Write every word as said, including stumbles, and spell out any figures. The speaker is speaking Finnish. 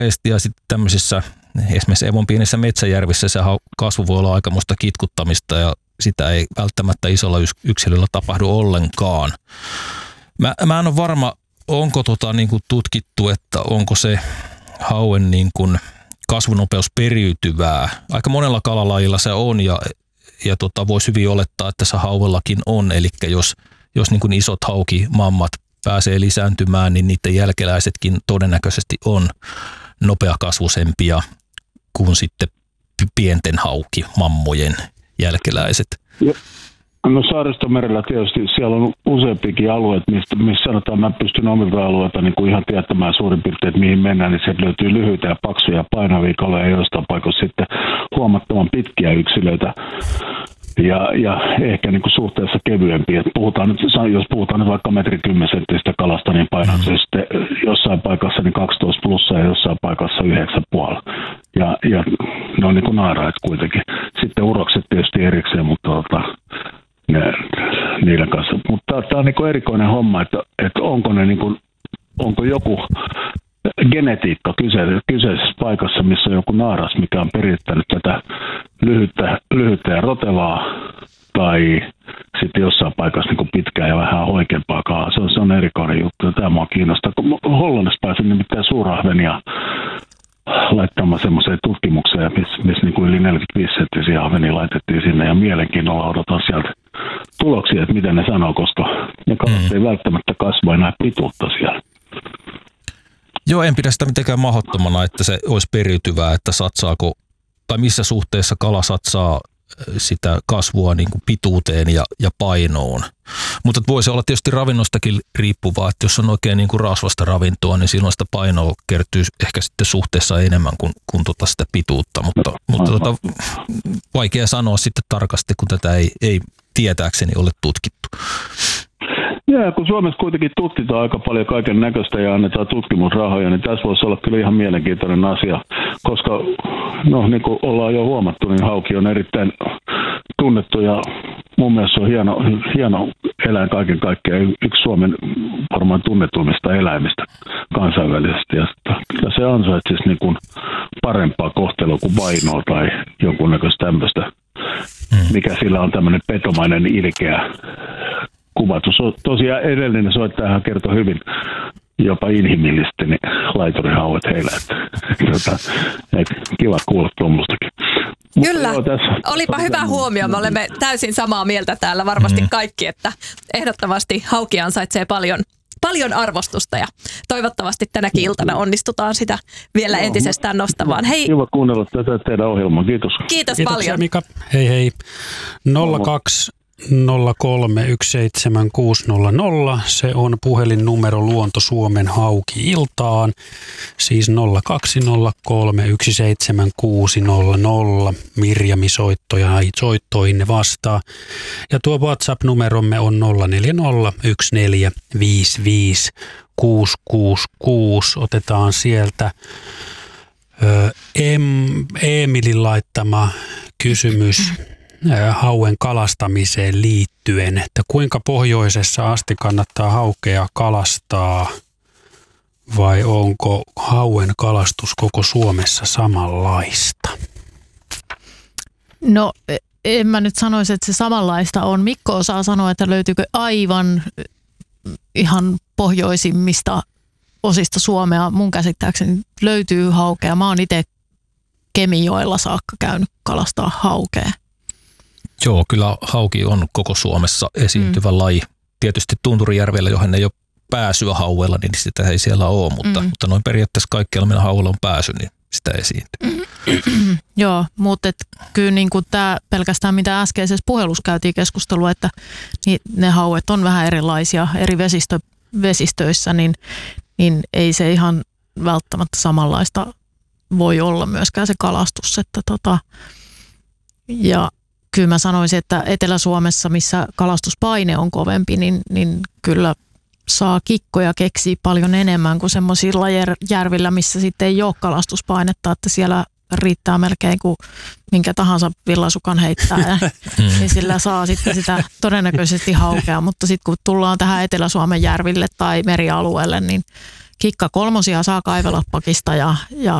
ja sitten tämmöisissä esimerkiksi Evon pienissä metsäjärvissä se kasvu voi olla aikamoista kitkuttamista ja sitä ei välttämättä isolla yksilöllä tapahdu ollenkaan. Mä, mä en ole varma, onko tota niin kuin tutkittu, että onko se hauen niin kuin kasvunopeus periytyvää. Aika monella kalalajilla se on ja, ja tota, voisi hyvin olettaa, että se hauellakin on. Eli jos, jos niin kuin isot haukimammat pääsee lisääntymään, niin niiden jälkeläisetkin todennäköisesti on nopeakasvusempia kuin sitten pienten haukimammojen jälkeläiset. Ja, no Saaristomerellä tietysti siellä on useampikin alueet, mistä, missä sanotaan, mä pystyn omilta alueilta niin kuin ihan tietämään suurin piirtein, että mihin mennään, niin sieltä löytyy lyhyitä ja paksuja ja painavia kaloja ja joistain paikoissa sitten huomattavan pitkiä yksilöitä. Ja, ja ehkä niin kuin suhteessa kevyempiä. Puhutaan nyt, jos puhutaan nyt vaikka metri kymmen senttistä kalasta, niin painaa se sitten jossain paikassa niin kaksitoista plussa ja jossain paikassa yhdeksän puolella. Ja, ja ne on niin kuin naaraat kuitenkin. Sitten urokset tietysti erikseen, mutta tota, ne, niiden kanssa. Mutta tämä on niin kuin erikoinen homma, että, että onko ne niin kuin, onko joku genetiikka kyseisessä paikassa, missä on joku naaras, mikä on perittänyt tätä lyhyttä, lyhyttä ja rotevaa, tai sitten jossain paikassa niin kuin pitkää ja vähän hoikempaa kalaa. Se on, se on erikoinen juttu, ja tämä mua kiinnostaa. Kun Hollannissa pääsin nimittäin suurahvenia laittamaan semmoiseen tutkimukseen, missä miss niin kuin yli neljäkymmentäviisi senttisiä ahvenia laitettiin sinne, ja mielenkiinnolla odotan sieltä tuloksia, että mitä ne sanoo, koska ne kalat mm. ei välttämättä kasva enää pituutta siellä. Joo, en pidä sitä mitenkään mahdottomana, että se olisi periytyvää, että satsaako, tai missä suhteessa kala satsaa sitä kasvua niin kuin pituuteen ja, ja painoon. Mutta voisi olla tietysti ravinnostakin riippuvaa, että jos on oikein niin kuin rasvasta ravintoa, niin silloin sitä painoa kertyy ehkä sitten suhteessa enemmän kuin, kuin tota sitä pituutta. Mutta, mutta tota, vaikea sanoa sitten tarkasti, kun tätä ei, ei tietääkseni ole tutkittu. Joo, kun Suomessa kuitenkin tutkitaan aika paljon kaiken näköistä ja annetaan tutkimusrahoja, niin tässä voisi olla kyllä ihan mielenkiintoinen asia, koska no niin kuin ollaan jo huomattu, niin hauki on erittäin tunnettu ja mun mielestä se on hieno, hieno eläin kaiken kaikkiaan, yksi Suomen varmaan tunnetuimmista eläimistä kansainvälisesti. Ja se ansaitsisi niin kuin parempaa kohtelua kuin vainoa tai jonkunnäköistä tämmöistä, mikä sillä on tämmöinen petomainen ilkeä kuvatus. Tosiaan edellinen soittajahan kertoi hyvin jopa inhimillisesti niin laiturihauet heillä. Että, että, että kiva kuulla tuommoistakin. Kyllä, joo, tässä, olipa hyvä tämän huomio. Me olemme täysin samaa mieltä täällä varmasti kaikki, että ehdottomasti hauki ansaitsee paljon, paljon arvostusta ja toivottavasti tänäkin iltana onnistutaan sitä vielä no, entisestään nostamaan. Hei. Kiva kuunnella tätä teidän ohjelmaa. Kiitos. Kiitos Kiitoksia, paljon. Mika. Hei hei. nolla kaksi nolla kolme yksi seitsemän kuusi nolla nolla. Se on puhelinnumero Luonto Suomen Hauki-iltaan. Siis nolla kaksi nolla kolme yksi seitsemän kuusi nolla nolla. Mirjami soittoja soittoihin vastaa. Ja tuo WhatsApp-numeromme on nolla neljä nolla yksi neljä viisi viisi kuusi kuusi kuusi. Otetaan sieltä ö, em, Emilin laittama kysymys hauen kalastamiseen liittyen, että kuinka pohjoisessa asti kannattaa haukea kalastaa vai onko hauen kalastus koko Suomessa samanlaista? No en mä nyt sanoisi, että se samanlaista on. Mikko osaa sanoa, että löytyykö aivan ihan pohjoisimmista osista Suomea. Mun käsittääkseni löytyy haukea. Mä oon itse Kemijoella saakka käynyt kalastaa haukea. Joo, kyllä hauki on koko Suomessa esiintyvä mm. laji. Tietysti Tunturijärvellä, johon ei ole pääsyä hauella, niin sitä ei siellä ole, mutta, mm. mutta noin periaatteessa kaikkialla, minä hauella on pääsy, niin sitä esiintyy. Mm. Joo, mutta et kyllä niin kuin tämä pelkästään mitä äskeisessä puhelussa käytiin keskustelua, että niin ne hauet on vähän erilaisia eri vesistö, vesistöissä, niin, niin ei se ihan välttämättä samanlaista voi olla myöskään se kalastus. Että tota, ja kyllä mä sanoisin, että Etelä-Suomessa, missä kalastuspaine on kovempi, niin, niin kyllä saa kikkoja keksiä paljon enemmän kuin semmoisilla järvillä, missä sitten ei ole kalastuspainetta, että siellä riittää melkein kuin minkä tahansa villasukan heittää, ja, niin sillä saa sitten sitä todennäköisesti haukea, mutta sitten kun tullaan tähän Etelä-Suomen järville tai merialueelle, niin kikka kolmosia saa kaivella pakista ja, ja